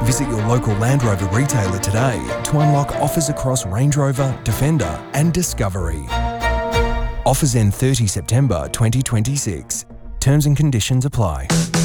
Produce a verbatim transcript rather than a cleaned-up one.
Visit your local Land Rover retailer today to unlock offers across Range Rover, Defender and Discovery. Offers end thirtieth September twenty twenty-six. Terms and conditions apply.